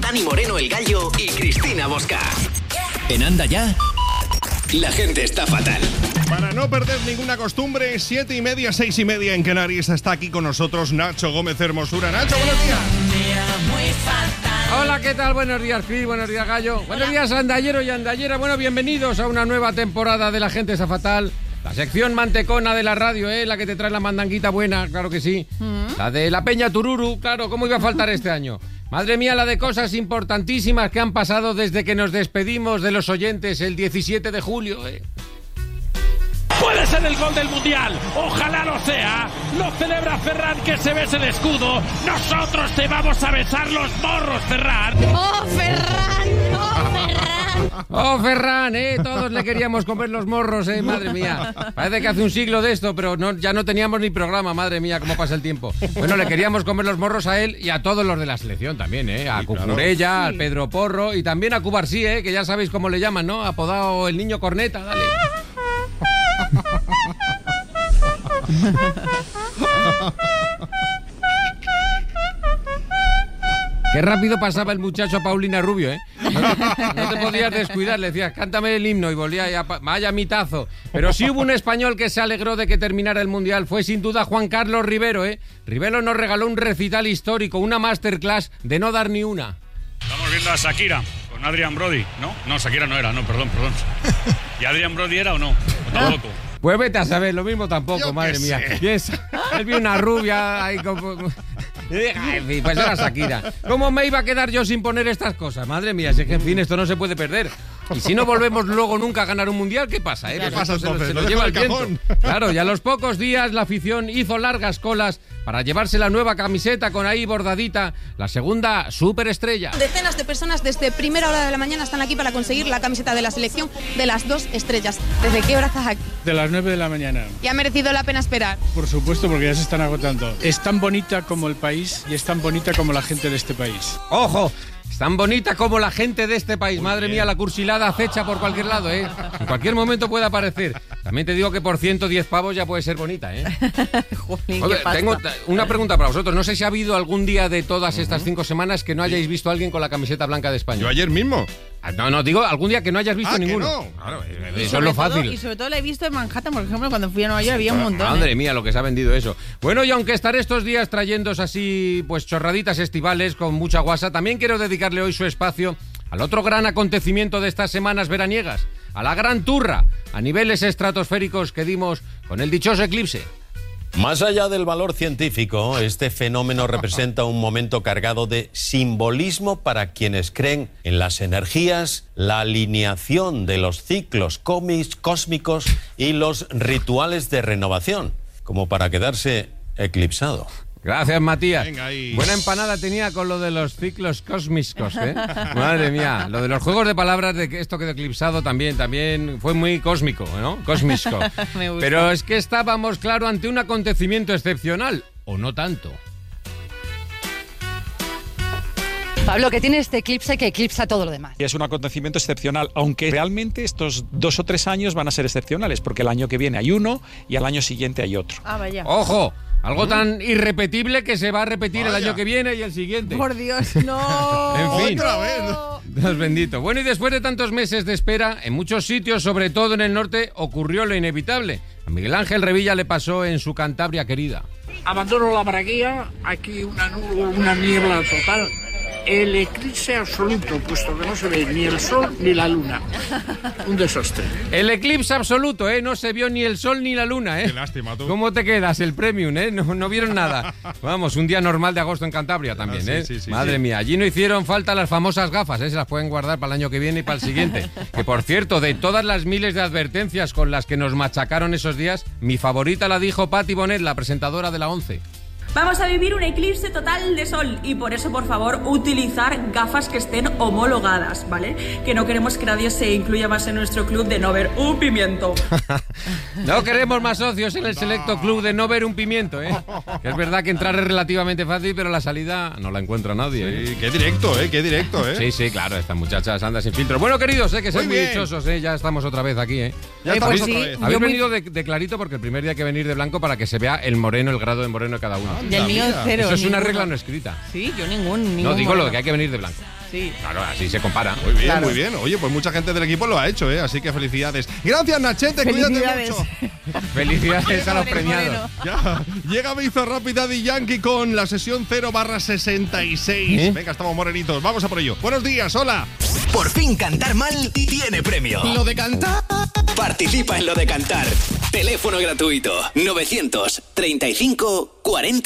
Dani Moreno el Gallo y Cristina Bosca. En Anda Ya, la gente está fatal. Para no perder ninguna costumbre, 7:30, 6:30 en Canarias, está aquí con nosotros Nacho Gómez Hermosura. Nacho, buenos días. Hola, ¿qué tal? Buenos días, Cris, buenos días, Gallo. Buenos días, andallero y andallera. Bueno, bienvenidos a una nueva temporada de La Gente Está Fatal. La sección mantecona de la radio, la que te trae la mandanguita buena, claro que sí. La de la Peña Tururu, claro, ¿cómo iba a faltar este año? Madre mía, la de cosas importantísimas que han pasado desde que nos despedimos de los oyentes el 17 de julio, Puede ser el gol del Mundial, ojalá lo sea. Lo celebra Ferran, que se besa el escudo. Nosotros te vamos a besar los morros, Ferran. ¡Oh, Ferran! ¡Oh, Ferran! ¡Oh, Ferran! Todos le queríamos comer los morros, madre mía. Parece que hace un siglo de esto, pero ya no teníamos ni programa, madre mía, cómo pasa el tiempo. Bueno, le queríamos comer los morros a él y a todos los de la selección también, A Cucurella, al Pedro Porro y también a Cubarsí, que ya sabéis cómo le llaman, ¿no? Apodado el niño corneta, dale. Qué rápido pasaba el muchacho a Paulina Rubio, No te podías descuidar, le decías, cántame el himno y volvía ya, vaya mitazo. Pero sí hubo un español que se alegró de que terminara el Mundial, fue sin duda Juan Carlos Rivero, Rivero nos regaló un recital histórico, una masterclass de no dar ni una. Estamos viendo a Shakira con Adrian Brody, ¿no? No, Shakira no era, no, perdón. ¿Y Adrian Brody era o no? ¿Está loco? Pues vete a saber, lo mismo tampoco, madre mía. Él vio una rubia ahí como... Pues era Shakira. ¿Cómo me iba a quedar yo sin poner estas cosas? Madre mía, si es que en fin, esto no se puede perder. Y si no volvemos luego nunca a ganar un mundial, ¿qué pasa? ¿Qué pasa entonces? Se lo lleva el viento. Claro, y a los pocos días la afición hizo largas colas para llevarse la nueva camiseta con ahí bordadita, la segunda superestrella. Decenas de personas desde primera hora de la mañana están aquí para conseguir la camiseta de la selección de las 2 estrellas. ¿Desde qué hora estás aquí? De las 9 de la mañana. ¿Y ha merecido la pena esperar? Por supuesto, porque ya se están agotando. Es tan bonita como el país y es tan bonita como la gente de este país. ¡Ojo! Es tan bonita como la gente de este país. Madre mía, la cursilada acecha por cualquier lado, En cualquier momento puede aparecer. También te digo que por 110 pavos ya puede ser bonita, Jolín, Oye, qué tengo una pregunta para vosotros. No sé si ha habido algún día de todas estas 5 semanas que no hayáis visto a alguien con la camiseta blanca de España. Yo ayer mismo. No, digo algún día que no hayas visto ninguno. Que no. Claro, eso es lo fácil. Y sobre todo la he visto en Manhattan, por ejemplo, cuando fui a Nueva York había un montón. Madre mía, lo que se ha vendido eso. Bueno, y aunque estaré estos días trayéndos así, pues chorraditas estivales con mucha guasa, también quiero dedicarle hoy su espacio al otro gran acontecimiento de estas semanas veraniegas, a la gran turra, a niveles estratosféricos que dimos con el dichoso eclipse. Más allá del valor científico, este fenómeno representa un momento cargado de simbolismo para quienes creen en las energías, la alineación de los ciclos cósmicos y los rituales de renovación, como para quedarse eclipsado. Gracias, Matías. Venga ahí. Buena empanada tenía con lo de los ciclos cósmicos, Madre mía. Lo de los juegos de palabras de que esto quedó eclipsado también fue muy cósmico, ¿no? Cósmico. Me gusta. Pero es que estábamos, claro, ante un acontecimiento excepcional, o no tanto. Pablo, que tiene este eclipse que eclipsa todo lo demás. Es un acontecimiento excepcional, aunque realmente estos 2 o 3 años van a ser excepcionales, porque el año que viene hay uno y al año siguiente hay otro. Ah, vaya. ¡Ojo! Algo tan irrepetible que se va a repetir el año que viene y el siguiente. Por Dios, no. En fin. Otra vez. Dios bendito. Bueno, y después de tantos meses de espera, en muchos sitios, sobre todo en el norte, ocurrió lo inevitable. A Miguel Ángel Revilla le pasó en su Cantabria querida. Abandono la braguía, aquí una niebla total. El eclipse absoluto, puesto que no se ve ni el sol ni la luna. Un desastre. El eclipse absoluto, no se vio ni el sol ni la luna, Qué lástima, tú. ¿Cómo te quedas? El premium, No vieron nada. Vamos, un día normal de agosto en Cantabria también, Sí, Madre mía, allí no hicieron falta las famosas gafas, Se las pueden guardar para el año que viene y para el siguiente. Que por cierto, de todas las miles de advertencias con las que nos machacaron esos días, mi favorita la dijo Patti Bonet, la presentadora de la 11. Vamos a vivir un eclipse total de sol y por eso, por favor, utilizar gafas que estén homologadas, ¿vale? Que no queremos que nadie se incluya más en nuestro club de no ver un pimiento. No queremos más socios en el selecto club de no ver un pimiento, Que es verdad que entrar es relativamente fácil, pero la salida no la encuentra nadie, Sí, qué directo, qué directo, Sí, claro, estas muchachas andan sin filtro. Bueno, queridos, que sois muy dichosos, Ya estamos otra vez aquí, Ya estamos pues otra sí. vez. Habéis venido de clarito porque el primer día hay que venir de blanco para que se vea el moreno, el grado de moreno de cada uno. Y el mío cero. Eso es una ninguno. regla no escrita. Sí, yo ningún No, digo lo moreno. que hay que venir de blanco. Sí. Claro, así se compara. Muy bien, Claro. muy bien. Oye, pues mucha gente del equipo lo ha hecho, así que felicidades. Gracias, Nachete, Felicidades. cuídate mucho. Felicidades a los Moreno, premiados. Ya, llega Bizo Rápida Daddy Yankee con la sesión 0/66. Venga, estamos morenitos, vamos a por ello. Buenos días, hola. Por fin cantar mal tiene premio. Lo de cantar. Participa en Lo de Cantar. Teléfono gratuito 935 40